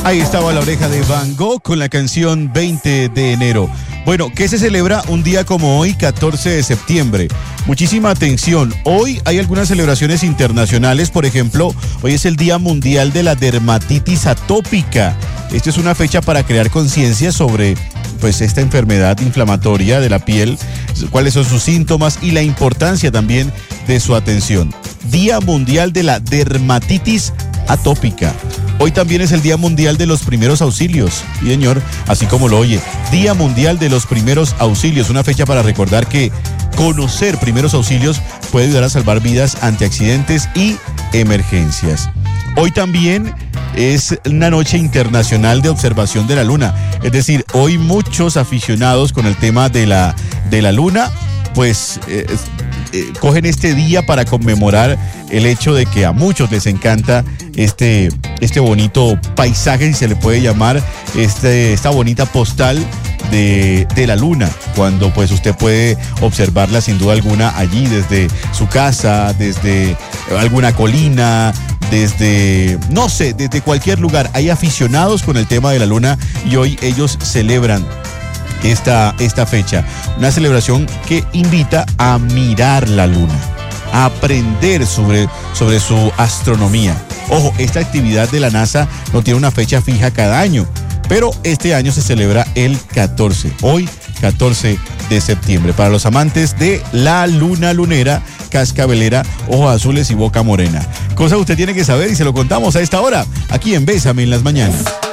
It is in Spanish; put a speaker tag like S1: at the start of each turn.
S1: Ahí estaba La Oreja de Van Gogh con la canción 20 de enero. Bueno, ¿qué se celebra un día como hoy, 14 de septiembre? Muchísima atención. Hoy hay algunas celebraciones internacionales. Por ejemplo, hoy es el Día Mundial de la Dermatitis Atópica. Esta es una fecha para crear conciencia sobre esta enfermedad inflamatoria de la piel, cuáles son sus síntomas y la importancia también de su atención. Día Mundial de la Dermatitis Atópica. Hoy también es el Día Mundial de los Primeros Auxilios. Y señor, así como lo oye, Día Mundial de los Primeros Auxilios, una fecha para recordar que conocer primeros auxilios puede ayudar a salvar vidas ante accidentes y emergencias. Hoy también es una noche internacional de observación de la luna. Es decir, hoy muchos aficionados con el tema de la luna, cogen este día para conmemorar el hecho de que a muchos les encanta este bonito paisaje, si se le puede llamar, esta bonita postal de la luna, cuando usted puede observarla sin duda alguna allí desde su casa, desde alguna colina, desde cualquier lugar. Hay aficionados con el tema de la luna y hoy ellos celebran esta fecha, una celebración que invita a mirar la luna, a aprender sobre su astronomía. Ojo, esta actividad de la NASA no tiene una fecha fija cada año, pero este año se celebra el 14, hoy 14 de septiembre, para los amantes de la luna lunera, cascabelera, ojos azules y boca morena. Cosa que usted tiene que saber y se lo contamos a esta hora, aquí en Bésame en las Mañanas.